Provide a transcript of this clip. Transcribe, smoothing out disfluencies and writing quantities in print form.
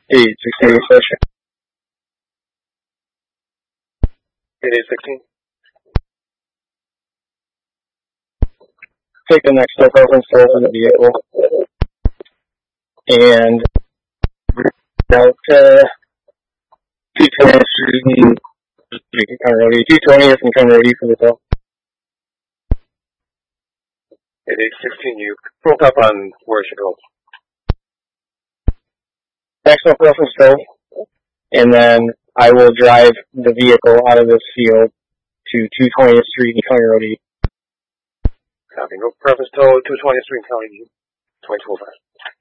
816 session. 8816. Take the next step over and install in the vehicle. And out 220 Street, you can come ready. 220 you can come ready for the call. 8816, you broke up on where she goes. Maximum preference still. And then I will drive the vehicle out of this field to 220th Street in County Road 8. Copy. No preference tow, 220th Street, County 2205.